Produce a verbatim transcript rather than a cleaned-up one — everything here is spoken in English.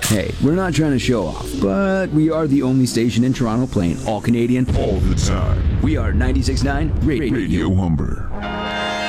Hey, we're not trying to show off, but we are the only station in Toronto playing all Canadian all the time. We are ninety-six point nine Radio. Radio Humber.